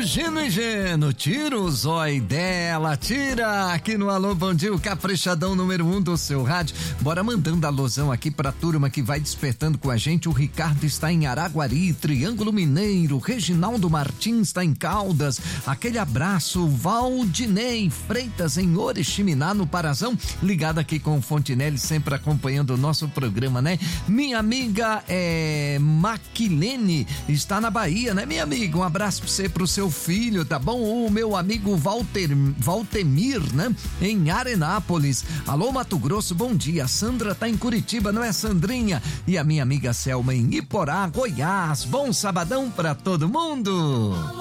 Gino e Geno, tira o zói dela, tira aqui no Alô Bom Dia, o caprichadão número 1 do seu rádio. Bora mandando alusão aqui pra turma que vai despertando com a gente. O Ricardo está em Araguari, Triângulo Mineiro, Reginaldo Martins está em Caldas. Aquele abraço, Valdinei Freitas em Oriximiná, no Parazão, ligado aqui com o Fontinelli, sempre acompanhando o nosso programa, né? Minha amiga Maquilene está na Bahia, né, minha amiga? Um abraço pra você, pro seu filho, tá bom? O meu amigo Valtemir, né? Em Arenápolis. Alô, Mato Grosso, bom dia. A Sandra tá em Curitiba, não é, Sandrinha? E a minha amiga Selma em Iporá, Goiás. Bom sabadão pra todo mundo.